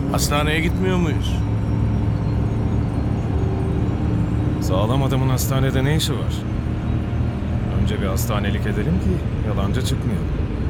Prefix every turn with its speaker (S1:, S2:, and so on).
S1: Hastaneye gitmiyor muyuz?
S2: Sağlam adamın hastanede ne işi var? Önce bir hastanelik edelim ki yalancı çıkmayalım.